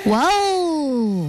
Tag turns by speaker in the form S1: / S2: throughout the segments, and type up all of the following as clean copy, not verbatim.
S1: 哇哦！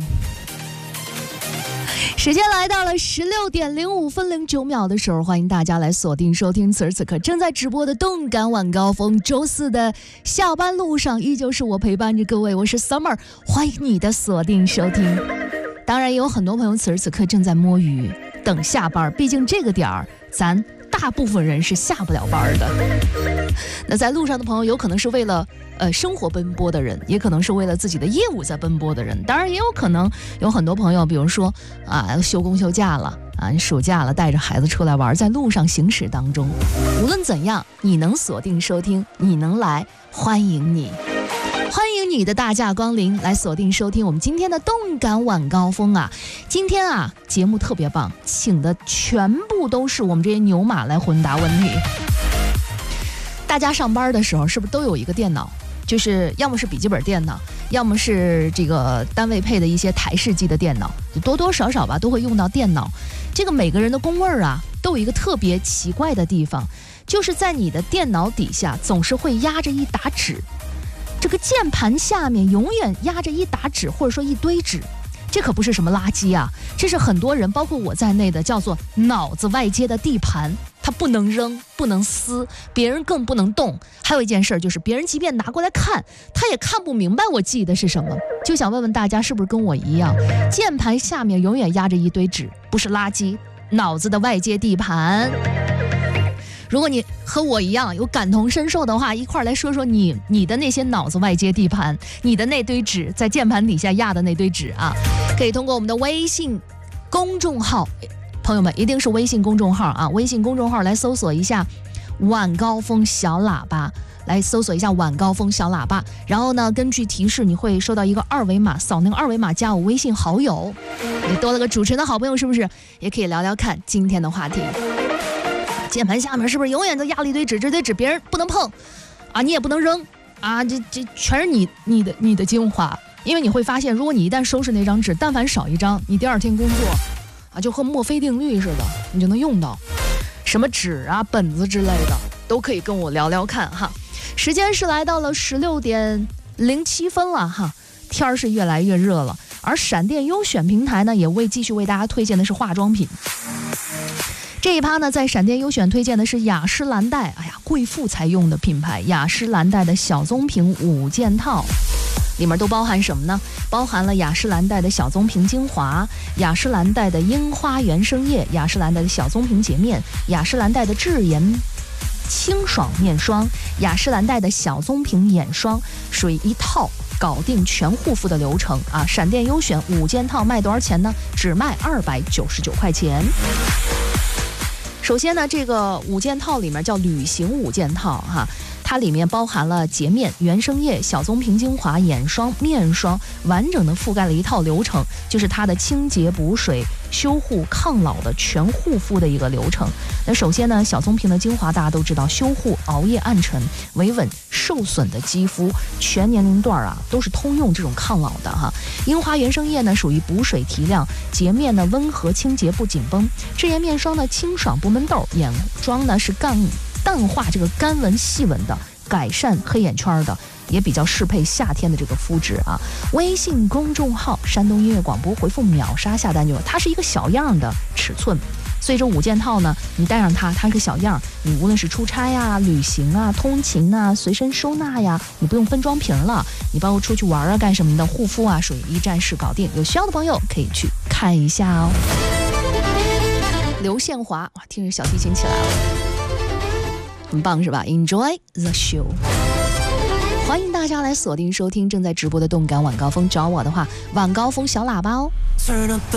S1: 时间来到了16点05分09秒的时候，欢迎大家来锁定收听此时此刻正在直播的动感晚高峰。周四的下班路上，依旧是我陪伴着各位，我是 Summer， 欢迎你的锁定收听。当然也有很多朋友此时此刻正在摸鱼等下班，毕竟这个点儿咱大部分人是下不了班的。那在路上的朋友有可能是为了生活奔波的人，也可能是为了自己的业务在奔波的人，当然也有可能有很多朋友比如说休工休假了你暑假了，带着孩子出来玩，在路上行驶当中，无论怎样你能锁定收听，你能来，欢迎你，欢迎你的大驾光临，来锁定收听我们今天的动感晚高峰啊！今天节目特别棒，请的全部都是我们这些牛马来回答问题。大家上班的时候是不是都有一个电脑？就是要么是笔记本电脑，要么是这个单位配的一些台式机的电脑，多多少少吧都会用到电脑。这个每个人的工位都有一个特别奇怪的地方，就是在你的电脑底下总是会压着一沓纸，这个键盘下面永远压着一沓纸，或者说一堆纸。这可不是什么垃圾这是很多人包括我在内的叫做脑子外接的地盘，它不能扔，不能撕，别人更不能动。还有一件事就是别人即便拿过来看，他也看不明白我记的是什么。就想问问大家是不是跟我一样，键盘下面永远压着一堆纸，不是垃圾，脑子的外接地盘。如果你和我一样有感同身受的话，一块来说说你的那些脑子外接地盘，你的那堆纸，在键盘底下压的那堆纸可以通过我们的微信公众号，朋友们一定是微信公众号微信公众号来搜索一下晚高峰小喇叭，来搜索一下晚高峰小喇叭，然后呢根据提示你会收到一个二维码，扫那个二维码加我微信好友，你多了个主持人的好朋友，是不是也可以聊聊看今天的话题。键盘下面是不是永远都压了一堆纸，这堆纸别人不能碰你也不能扔这全是你的精华。因为你会发现，如果你一旦收拾那张纸，但凡少一张，你第二天工作就和墨菲定律似的，你就能用到什么纸本子之类的，都可以跟我聊聊看时间是来到了16点07分了天儿是越来越热了，而闪电优选平台呢也继续为大家推荐的是化妆品。这一趴呢，在闪电优选推荐的是雅诗兰黛，贵妇才用的品牌，雅诗兰黛的小棕瓶5件套，里面都包含什么呢？包含了雅诗兰黛的小棕瓶精华，雅诗兰黛的樱花原生液，雅诗兰黛的小棕瓶洁面，雅诗兰黛的智妍清爽面霜，雅诗兰黛的小棕瓶眼霜，属于一套搞定全护肤的流程闪电优选5件套卖多少钱呢？只卖299块钱。首先呢，这个5件套里面叫旅行5件套它里面包含了洁面、原生液、小棕瓶精华、眼霜、面霜，完整的覆盖了一套流程，就是它的清洁补水、修护、抗老的全护肤的一个流程。那首先呢，小棕瓶的精华大家都知道，修护熬夜暗沉、维稳受损的肌肤，全年龄段都是通用这种抗老的樱花原生液呢属于补水提亮，洁面呢温和清洁不紧绷，智妍面霜呢清爽不闷痘，眼霜呢是淡化这个干纹细纹的，改善黑眼圈的，也比较适配夏天的这个肤质微信公众号山东音乐广播回复秒杀下单就有，它是一个小样的尺寸，所以这5件套呢，你带上它是个小样，你无论是出差旅行通勤随身收纳你不用分装瓶了，你包括出去玩干什么的，护肤属于一站式搞定。有需要的朋友可以去看一下哦。刘宪华听着小提琴起来了，很棒是吧？ Enjoy the show， 欢迎大家来锁定收听正在直播的动感晚高峰，找我的话晚高峰小喇叭哦。